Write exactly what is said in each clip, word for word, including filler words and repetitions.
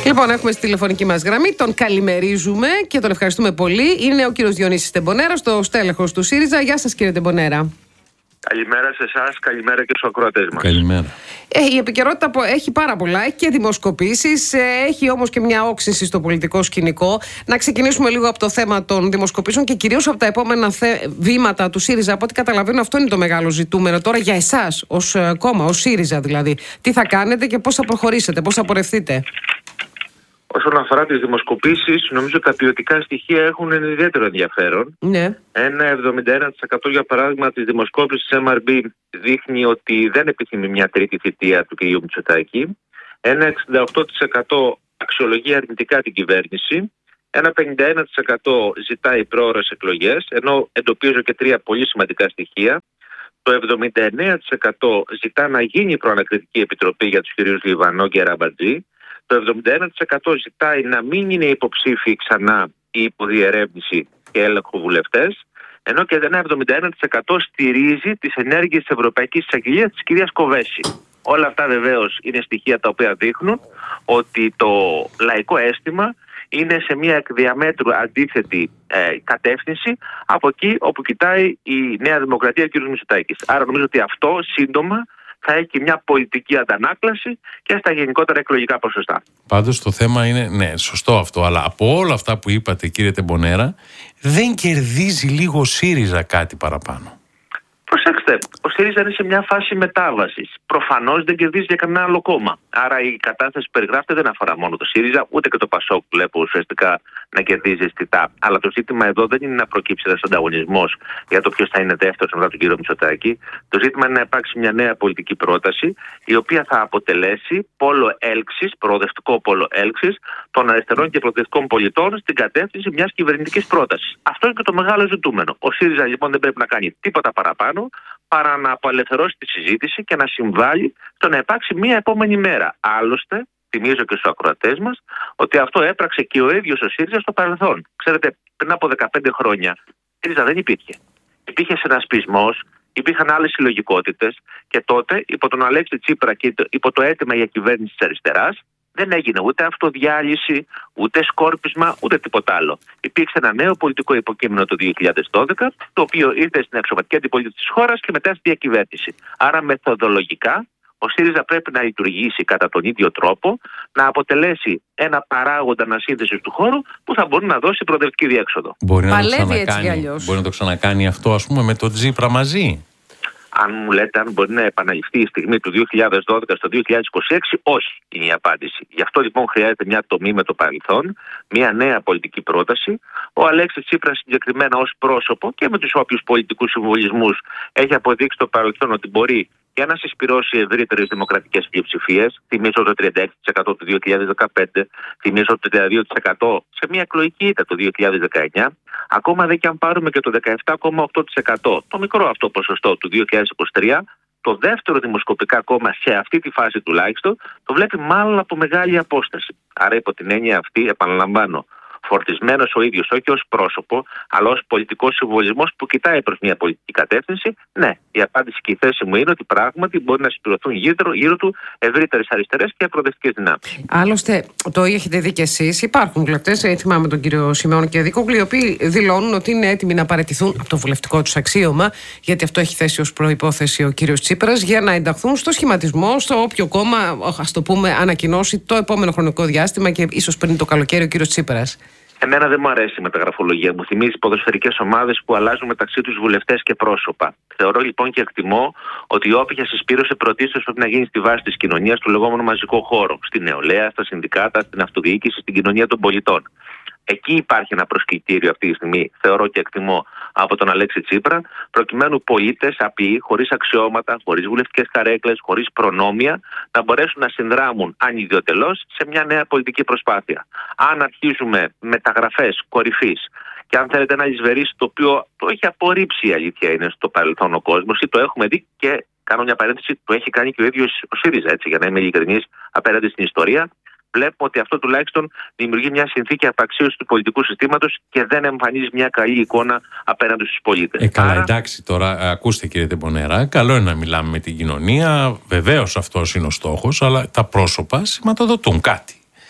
Λοιπόν, έχουμε στη τηλεφωνική μας γραμμή, τον καλημερίζουμε και τον ευχαριστούμε πολύ. Είναι ο κύριος Διονύσης Τεμπονέρας, το στέλεχος του ΣΥΡΙΖΑ. Γεια σας, κύριε Τεμπονέρα. Καλημέρα σε εσάς, καλημέρα και στους ακροατές μας. Καλημέρα. Ε, η επικαιρότητα έχει πάρα πολλά, έχει και δημοσκοπήσεις, έχει όμως και μια όξυνση στο πολιτικό σκηνικό. Να ξεκινήσουμε λίγο από το θέμα των δημοσκοπήσεων και κυρίως από τα επόμενα θε... βήματα του ΣΥΡΙΖΑ. Από ό,τι καταλαβαίνω, αυτό είναι το μεγάλο ζητούμενο τώρα για εσάς, ως κόμμα, ως ΣΥΡΙΖΑ δηλαδή. Τι θα κάνετε και πώς θα προχωρήσετε, πώς θα πορευτείτε? Όσον αφορά τις δημοσκοπήσεις, νομίζω τα ποιοτικά στοιχεία έχουν ιδιαίτερο ενδιαφέρον. Ναι. Ένα εβδομήντα ένα τοις εκατό για παράδειγμα της δημοσκόπησης εμ αρ μπι δείχνει ότι δεν επιθυμεί μια τρίτη θητεία του κ. Μητσοτάκη. Ένα εξήντα οκτώ τοις εκατό αξιολογεί αρνητικά την κυβέρνηση. Ένα πενήντα ένα τοις εκατό ζητάει πρόωρες εκλογές, ενώ εντοπίζω και τρία πολύ σημαντικά στοιχεία. Το εβδομήντα εννέα τοις εκατό ζητά να γίνει προανακριτική επιτροπή για τους κ. Λιβανό και Ραμπατζή. Το εβδομήντα ένα τοις εκατό ζητάει να μην είναι υποψήφιοι ξανά η υποδιερεύνηση και έλεγχο βουλευτές, ενώ και ένα εβδομήντα ένα τοις εκατό στηρίζει τις ενέργειες της Ευρωπαϊκής Εισαγγελίας της κυρίας Κοβέση. Όλα αυτά βεβαίως είναι στοιχεία τα οποία δείχνουν ότι το λαϊκό αίσθημα είναι σε μια εκ διαμέτρου αντίθετη ε, κατεύθυνση από εκεί όπου κοιτάει η Νέα Δημοκρατία κ. Μητσοτάκης. Άρα νομίζω ότι αυτό σύντομα θα έχει μια πολιτική αντανάκλαση και στα γενικότερα εκλογικά ποσοστά. Πάντως το θέμα είναι, ναι, σωστό αυτό, αλλά από όλα αυτά που είπατε, κύριε Τεμπονέρα, δεν κερδίζει λίγο ο ΣΥΡΙΖΑ κάτι παραπάνω? Προσέξτε, ο ΣΥΡΙΖΑ είναι σε μια φάση μετάβασης. Προφανώς δεν κερδίζει για κανένα άλλο κόμμα. Άρα η κατάσταση που περιγράφεται δεν αφορά μόνο το ΣΥΡΙΖΑ, ούτε και το ΠΑΣΟΚ που βλέπω ουσιαστικά να κερδίζει αισθητά. Αλλά το ζήτημα εδώ δεν είναι να προκύψει ένας ανταγωνισμός για το ποιος θα είναι δεύτερος μετά τον κύριο Μητσοτάκη. Το ζήτημα είναι να υπάρξει μια νέα πολιτική πρόταση, η οποία θα αποτελέσει πόλο έλξης, προοδευτικό πόλο έλξης των αριστερών και προοδευτικών πολιτών στην κατεύθυνση μιας κυβερνητικής πρότασης. Αυτό είναι και το μεγάλο ζητούμενο. Ο ΣΥΡΙΖΑ λοιπόν δεν πρέπει να κάνει τίποτα παραπάνω παρά να απελευθερώσει τη συζήτηση και να συμβάλλει στο να υπάρξει μία επόμενη μέρα. Άλλωστε, θυμίζω και στους ακροατές μας ότι αυτό έπραξε και ο ίδιος ο ΣΥΡΙΖΑ στο παρελθόν. Ξέρετε, πριν από δεκαπέντε χρόνια, ο ΣΥΡΙΖΑ δεν υπήρχε. Υπήρχε συνασπισμός, υπήρχαν άλλες συλλογικότητες και τότε, υπό τον Αλέξη Τσίπρα και υπό το αίτημα για κυβέρνηση της αριστεράς, δεν έγινε ούτε αυτοδιάλυση, ούτε σκόρπισμα, ούτε τίποτα άλλο. Υπήρξε ένα νέο πολιτικό υποκείμενο το δύο χιλιάδες δώδεκα, το οποίο ήρθε στην αξιωματική αντιπολίτευση της χώρας και μετά στη διακυβέρνηση. Άρα, μεθοδολογικά, ο ΣΥΡΙΖΑ πρέπει να λειτουργήσει κατά τον ίδιο τρόπο, να αποτελέσει ένα παράγοντα ανασύνδεσης του χώρου που θα μπορεί να δώσει προοδευτική διέξοδο. Μπορεί να, το ξανακάνει, μπορεί να το ξανακάνει αυτό, ας πούμε, με τον Τσίπρα μαζί? Αν μου λέτε αν μπορεί να επαναληφθεί η στιγμή του δύο χιλιάδες δώδεκα στο δύο χιλιάδες είκοσι έξι, όχι είναι η απάντηση. Γι' αυτό λοιπόν χρειάζεται μια τομή με το παρελθόν, μια νέα πολιτική πρόταση. Ο Αλέξης Τσίπρας συγκεκριμένα ως πρόσωπο και με τους όποιους πολιτικούς συμβολισμούς έχει αποδείξει στο παρελθόν ότι μπορεί για να συσπυρώσει ευρύτερες δημοκρατικές πλειοψηφίες. Θυμίζω το τριάντα έξι τοις εκατό του δύο χιλιάδες δεκαπέντε, θυμίζω το τριάντα δύο τοις εκατό σε μια εκλογική ήττα το δύο χιλιάδες δεκαεννιά. Ακόμα δε και αν πάρουμε και το δεκαεπτά κόμμα οκτώ τοις εκατό, το μικρό αυτό ποσοστό του δύο χιλιάδες είκοσι τρία, το δεύτερο δημοσκοπικά κόμμα σε αυτή τη φάση τουλάχιστον το βλέπει μάλλον από μεγάλη απόσταση. Άρα υπό την έννοια αυτή, επαναλαμβάνω, φορτισμένος ο ίδιος όχι ως πρόσωπο, αλλά ως πολιτικός συμβολισμός που κοιτάει προς μια πολιτική κατεύθυνση, ναι, η απάντηση και η θέση μου είναι ότι πράγματι μπορεί να συμπληρωθούν γύρω, γύρω του ευρύτερες αριστερές και προοδευτικές δυνάμεις. Άλλωστε, το έχετε δει κι εσείς, υπάρχουν βουλευτές, θυμάμαι τον κύριο Σιμεών και Δίκογλου, οι οποίοι δηλώνουν ότι είναι έτοιμοι να παραιτηθούν από το βουλευτικό τους αξίωμα, γιατί αυτό έχει θέσει ως προϋπόθεση ο κύριος Τσίπρας, για να ενταχθούν στο σχηματισμό, στο όποιο κόμμα, ας το πούμε, ανακοινώσει το επόμενο χρονικό διάστημα και ίσως πριν το καλοκαίρι ο κύριος Τσίπρας. Εμένα δεν μου αρέσει η μεταγραφολογία. Μου θυμίζει ποδοσφαιρικές ομάδες που αλλάζουν μεταξύ τους βουλευτές και πρόσωπα. Θεωρώ λοιπόν και εκτιμώ ότι η όποια συσπήρωση πρωτίστως πρέπει να γίνει στη βάση της κοινωνίας, του λεγόμενου μαζικού χώρου. Στην νεολαία, στα συνδικάτα, στην αυτοδιοίκηση, στην κοινωνία των πολιτών. Εκεί υπάρχει ένα προσκυτήριο αυτή τη στιγμή, θεωρώ και εκτιμώ, από τον Αλέξη Τσίπρα, προκειμένου πολίτες απειοί, χωρίς αξιώματα, χωρίς βουλευτικές καρέκλες, χωρίς προνόμια, να μπορέσουν να συνδράμουν ανιδιοτελώς σε μια νέα πολιτική προσπάθεια. Αν αρχίζουμε μεταγραφές κορυφής και αν θέλετε ένα εισβερίσι το οποίο το έχει απορρίψει, η αλήθεια είναι, στο παρελθόν ο κόσμος, ή το έχουμε δει και κάνω μια παρένθεση, το έχει κάνει και ο ίδιος ο ΣΥΡΙΖΑ, έτσι, για να είμαι ειλικρινής απέναντι στην ιστορία. Βλέπουμε ότι αυτό τουλάχιστον δημιουργεί μια συνθήκη απαξίωσης του πολιτικού συστήματος και δεν εμφανίζει μια καλή εικόνα απέναντι στους πολίτες. Ε, καλά, Άρα... εντάξει, τώρα ακούστε κύριε Τεμπονέρα, καλό είναι να μιλάμε με την κοινωνία. Βεβαίως αυτός είναι ο στόχος, αλλά τα πρόσωπα σηματοδοτούν κάτι.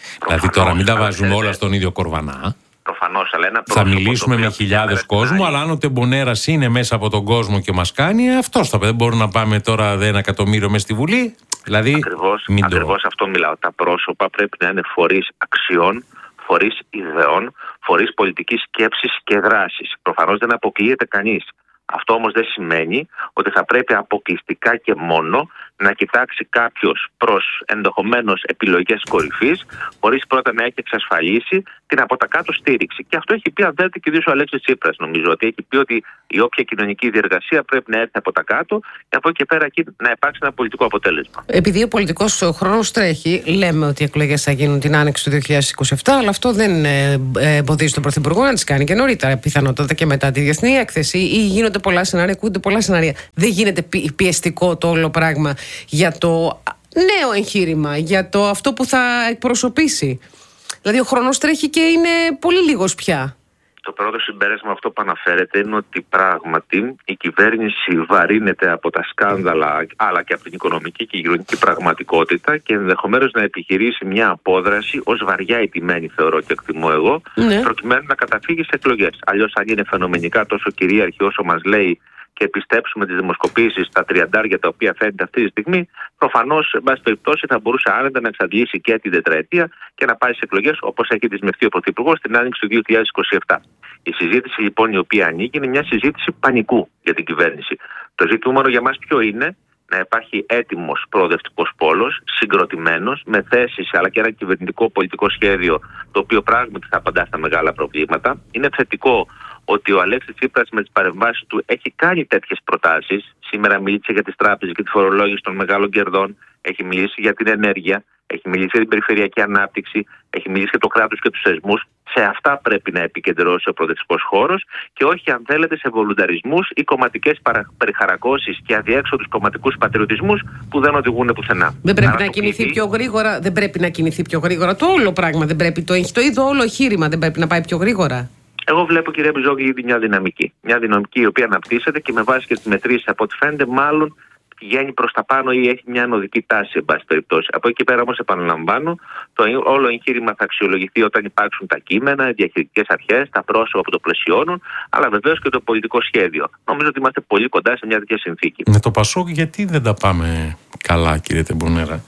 Δηλαδή τώρα μην τα βάζουμε όλα στον ίδιο κορβανά. Προφανώς, αλλά ένα θα μιλήσουμε με χιλιάδες κόσμου, αλλά αν ο Τεμπονέρας είναι μέσα από τον κόσμο και μας κάνει, αυτός θα πει. Δεν μπορούμε να πάμε τώρα ένα εκατομμύριο μέσα στη Βουλή. Δηλαδή, ακριβώς, μην ακριβώς το... αυτό μιλάω. Τα πρόσωπα πρέπει να είναι φορείς αξιών, φορείς ιδεών, φορείς πολιτικής σκέψης και δράσης. Προφανώς δεν αποκλείεται κανείς. Αυτό όμως δεν σημαίνει ότι θα πρέπει αποκλειστικά και μόνο να κοιτάξει κάποιος προς ενδεχομένως επιλογές κορυφής, χωρίς πρώτα να έχει εξασφαλίσει την από τα κάτω στήριξη. Και αυτό έχει πει, αν θέλετε, και ο Αλέξης Τσίπρας, νομίζω, ότι έχει πει ότι η όποια κοινωνική διεργασία πρέπει να έρθει από τα κάτω και από εκεί και πέρα να υπάρξει ένα πολιτικό αποτέλεσμα. Επειδή ο πολιτικός χρόνος τρέχει, λέμε ότι οι εκλογές θα γίνουν την άνοιξη του δύο χιλιάδες είκοσι επτά, αλλά αυτό δεν εμποδίζει τον Πρωθυπουργό να τις κάνει και νωρίτερα, πιθανότατα και μετά τη διεθνή έκθεση, ή γίνονται πολλά σενάρια, ακούγονται πολλά σενάρια. Δεν γίνεται πιεστικό το όλο πράγμα για το νέο εγχείρημα, για το αυτό που θα εκπροσωπήσει? Δηλαδή ο χρόνος τρέχει και είναι πολύ λίγος πια. Το πρώτο συμπέρασμα αυτό που αναφέρεται είναι ότι πράγματι η κυβέρνηση βαρύνεται από τα σκάνδαλα, αλλά και από την οικονομική και κοινωνική πραγματικότητα, και ενδεχομένως να επιχειρήσει μια απόδραση ως βαριά ετοιμένη, θεωρώ και εκτιμώ εγώ, ναι, προκειμένου να καταφύγει σε εκλογές. Αλλιώς, αν είναι φαινομενικά τόσο κυρίαρχη όσο μας λέει και πιστέψουμε τις δημοσκοπήσεις στα τριαντάρια τα οποία φαίνεται αυτή τη στιγμή, προφανώς, εν πάση περιπτώσει, θα μπορούσε άνετα να εξαντλήσει και την τετραετία και να πάει σε εκλογές, όπως έχει δεσμευτεί ο Πρωθυπουργός στην άνοιξη του δύο χιλιάδες είκοσι επτά. Η συζήτηση λοιπόν η οποία ανήκει είναι μια συζήτηση πανικού για την κυβέρνηση. Το ζήτημα για μας ποιο είναι? Να υπάρχει έτοιμος προοδευτικός πόλος, συγκροτημένος, με θέσεις αλλά και ένα κυβερνητικό πολιτικό σχέδιο, το οποίο πράγματι θα απαντά στα μεγάλα προβλήματα. Είναι θετικό ότι ο Αλέξης Τσίπρας με τις παρεμβάσεις του έχει κάνει τέτοιες προτάσεις. Σήμερα μίλησε για τις τράπεζες και τη φορολόγηση των μεγάλων κερδών, έχει μιλήσει για την ενέργεια, έχει μιλήσει για την περιφερειακή ανάπτυξη, έχει μιλήσει για το κράτος και τους θεσμούς. Σε αυτά πρέπει να επικεντρώσει ο προοδευτικός χώρος και όχι, αν θέλετε, σε βολουνταρισμούς ή κομματικές περιχαρακώσεις και αδιέξοδους κομματικούς πατριωτισμούς που δεν οδηγούν πουθενά. Δεν πρέπει Άρα να κινηθεί κλειδί... πιο γρήγορα, δεν πρέπει να κινηθεί πιο γρήγορα το όλο πράγμα, δεν πρέπει το, το ίδιο όλο εγχείρημα, δεν πρέπει να πάει πιο γρήγορα? Εγώ βλέπω, κύριε Μπιζόγλη, ήδη μια δυναμική. Μια δυναμική η οποία αναπτύσσεται και με βάση και τις μετρήσεις από ό,τι φαίνεται, μάλλον πηγαίνει προς τα πάνω ή έχει μια ανωδική τάση, εν πάση περιπτώσει. Από εκεί και πέρα, όμως, επαναλαμβάνω, το όλο εγχείρημα θα αξιολογηθεί όταν υπάρξουν τα κείμενα, οι διαχειριστικές αρχές, τα πρόσωπα που το πλαισιώνουν, αλλά βεβαίως και το πολιτικό σχέδιο. Νομίζω ότι είμαστε πολύ κοντά σε μια τέτοια συνθήκη. Με το Πασόκ, γιατί δεν τα πάμε καλά, κύριε Τεμπονέρα?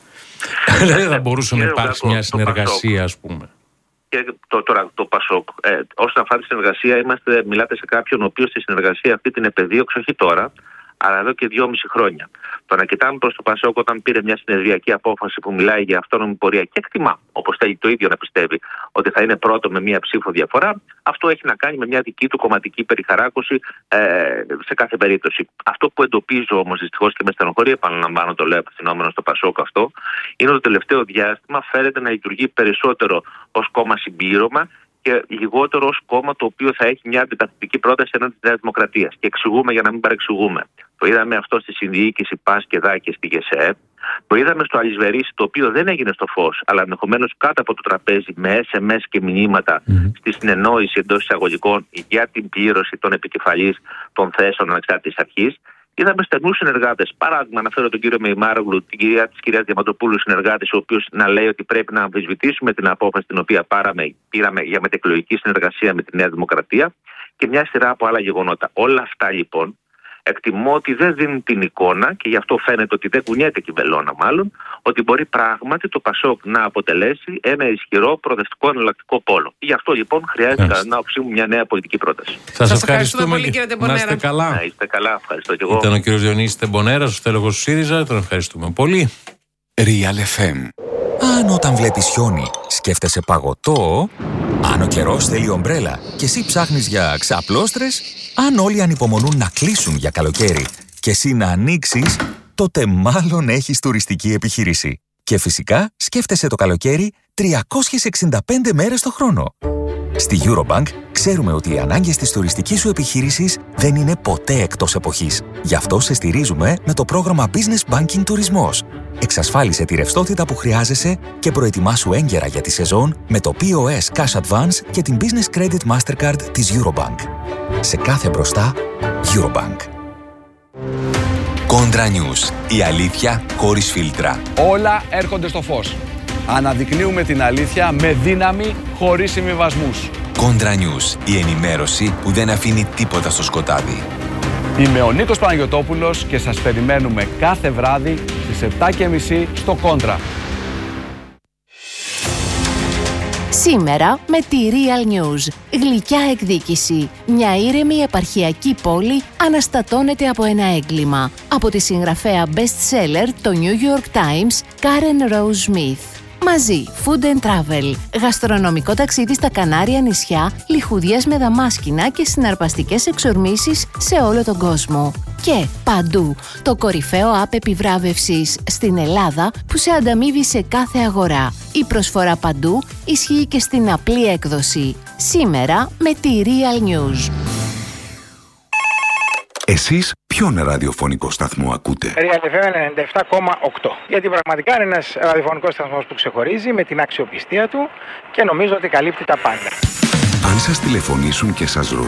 Δεν θα μπορούσε να υπάρξει μια συνεργασία, ας πούμε? Και το, τώρα το Πασόκ, ε, όσον αφορά τη συνεργασία, είμαστε, μιλάτε σε κάποιον ο οποίος τη συνεργασία αυτή την επεδίωξε όχι τώρα, αλλά εδώ και δυόμιση χρόνια. Το να κοιτάμε προς το Πασόκ όταν πήρε μια συνεδριακή απόφαση που μιλάει για αυτόνομη πορεία και εκτιμά, όπως θέλει το ίδιο να πιστεύει, ότι θα είναι πρώτο με μια ψήφο διαφορά, αυτό έχει να κάνει με μια δική του κομματική περιχαράκωση ε, σε κάθε περίπτωση. Αυτό που εντοπίζω όμως δυστυχώς και με στενοχωρία, επαναλαμβάνω, το λέω απευθυνόμενο στο Πασόκ αυτό, είναι ότι το τελευταίο διάστημα φαίνεται να λειτουργεί περισσότερο ως κόμμα συμπλήρωμα και λιγότερο ως κόμμα το οποίο θα έχει μια αντιτακτική πρόταση έναντι της Νέας Δημοκρατίας. Και εξηγούμε για να μην παρεξηγούμε. Το είδαμε αυτό στη συνδιοίκηση ΠΑΣ και ΔΑ και στη ΓΕΣΕΕΠ. Το είδαμε στο Αλυσβερίσι, το οποίο δεν έγινε στο φως, αλλά ενδεχομένως κάτω από το τραπέζι με ες εμ ες και μηνύματα mm-hmm. στη συνεννόηση εντός εισαγωγικών για την πλήρωση των επικεφαλής των θέσεων ανεξάρτητης αρχής. Είδαμε στενούς συνεργάτες. Παράδειγμα, αναφέρω τον κύριο Μεϊμάρογλου, την κυρία της κυρίας Διαμαντοπούλου, συνεργάτης, ο οποίος να λέει ότι πρέπει να αμφισβητήσουμε την απόφαση την οποία πάραμε, πήραμε για μετεκλογική συνεργασία με τη Νέα Δημοκρατία και μια σειρά από άλλα γεγονότα. Όλα αυτά λοιπόν εκτιμώ ότι δεν δίνουν την εικόνα, και γι' αυτό φαίνεται ότι δεν κουνιέται και η βελόνα μάλλον, ότι μπορεί πράγματι το Πασόκ να αποτελέσει ένα ισχυρό προοδευτικό εναλλακτικό πόλο. Γι' αυτό λοιπόν χρειάζεται κατά την άποψή μου μια νέα πολιτική πρόταση. Σας ευχαριστούμε πολύ, κύριε Τεμπονέρα. Να είστε καλά. Να είστε καλά, ευχαριστώ και εγώ. Ήταν ο κύριος Διονύσης Τεμπονέρας, ο στέλεχος του ΣΥΡΙΖΑ, τον ευχαριστούμε πολύ. Real εφ εμ. Αν όταν βλέπεις χιόνι σκέφτεσαι παγωτό, αν ο καιρός θέλει ομπρέλα και εσύ ψάχνεις για ξαπλώστρες, αν όλοι ανυπομονούν να κλείσουν για καλοκαίρι και εσύ να ανοίξεις, τότε μάλλον έχεις τουριστική επιχείρηση. Και φυσικά σκέφτεσαι το καλοκαίρι τριακόσιες εξήντα πέντε μέρες το χρόνο. Στη Eurobank ξέρουμε ότι οι ανάγκες της τουριστικής σου επιχείρησης δεν είναι ποτέ εκτός εποχής. Γι' αυτό σε στηρίζουμε με το πρόγραμμα Business Banking Τουρισμός. Εξασφάλισε τη ρευστότητα που χρειάζεσαι και προετοιμάσου έγκαιρα για τη σεζόν με το πι ο ες Cash Advance και την Business Credit Mastercard της Eurobank. Σε κάθε μπροστά, Eurobank. Κόντρα News. Η αλήθεια χωρίς φίλτρα. Όλα έρχονται στο φως. Αναδεικνύουμε την αλήθεια με δύναμη, χωρίς συμβιβασμούς. Κόντρα News, η ενημέρωση που δεν αφήνει τίποτα στο σκοτάδι. Είμαι ο Νίκος Παναγιωτόπουλος και σας περιμένουμε κάθε βράδυ στις επτά και μισή στο Κόντρα. Σήμερα με τη Real News. Γλυκιά εκδίκηση. Μια ήρεμη επαρχιακή πόλη αναστατώνεται από ένα έγκλημα. Από τη συγγραφέα best seller το New York Times, Karen Rose Smith. Μαζί, Food and Travel, γαστρονομικό ταξίδι στα Κανάρια νησιά, λιχουδιές με δαμάσκηνα και συναρπαστικές εξορμήσεις σε όλο τον κόσμο. Και παντού, το κορυφαίο app επιβράβευσης στην Ελλάδα που σε ανταμείβει σε κάθε αγορά. Η προσφορά παντού ισχύει και στην απλή έκδοση. Σήμερα με τη Real News. Εσείς ποιον ραδιοφωνικό σταθμό ακούτε? Real εφ εμ ενενήντα επτά κόμμα οκτώ. Γιατί πραγματικά είναι ένας ραδιοφωνικός σταθμός που ξεχωρίζει με την αξιοπιστία του και νομίζω ότι καλύπτει τα πάντα. Αν σας τηλεφωνήσουν και σας ρωτήσουν